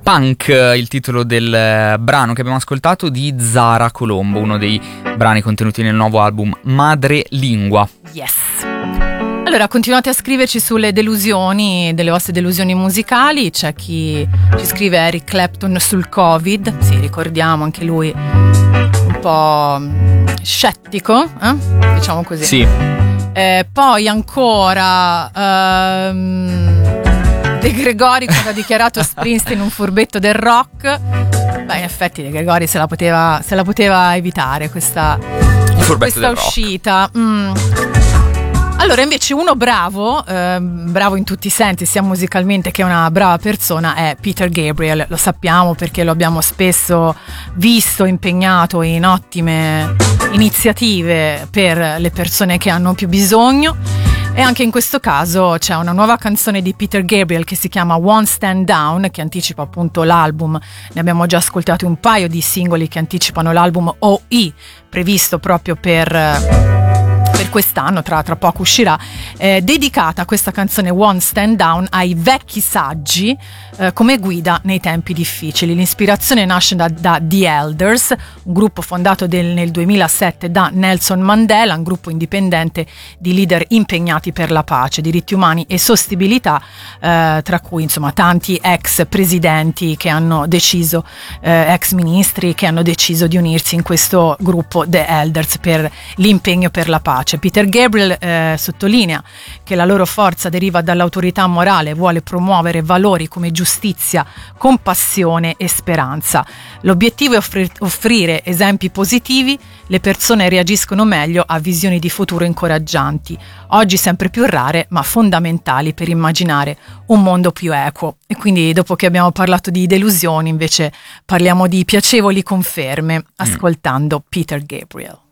Punk, il titolo del brano che abbiamo ascoltato di Zara Colombo, uno dei brani contenuti nel nuovo album Madre Lingua. Yes. Allora, continuate a scriverci sulle delusioni, delle vostre delusioni musicali. C'è chi ci scrive Eric Clapton sul Covid. Sì, ricordiamo anche lui un po' scettico, diciamo così. Sì. Poi ancora De Gregori, quando ha dichiarato Springsteen un furbetto del rock. Beh, in effetti De Gregori se la poteva evitare questa uscita. Allora, invece, uno bravo in tutti i sensi, sia musicalmente che una brava persona, è Peter Gabriel. Lo sappiamo perché lo abbiamo spesso visto impegnato in ottime iniziative per le persone che hanno più bisogno. E anche in questo caso c'è una nuova canzone di Peter Gabriel che si chiama One Stand Down, che anticipa appunto l'album. Ne abbiamo già ascoltati un paio di singoli che anticipano l'album OE, previsto proprio per quest'anno, tra poco uscirà, dedicata questa canzone One Stand Down ai vecchi saggi come guida nei tempi difficili. L'ispirazione nasce da The Elders, un gruppo fondato nel 2007 da Nelson Mandela, un gruppo indipendente di leader impegnati per la pace, diritti umani e sostenibilità, tra cui insomma tanti ex presidenti che hanno deciso, ex ministri che hanno deciso di unirsi in questo gruppo The Elders per l'impegno per la pace. Peter Gabriel sottolinea che la loro forza deriva dall'autorità morale, vuole promuovere valori come giustizia, compassione e speranza. L'obiettivo è offrire esempi positivi, le persone reagiscono meglio a visioni di futuro incoraggianti, oggi sempre più rare ma fondamentali per immaginare un mondo più equo. E quindi, dopo che abbiamo parlato di delusioni, invece parliamo di piacevoli conferme ascoltando Peter Gabriel.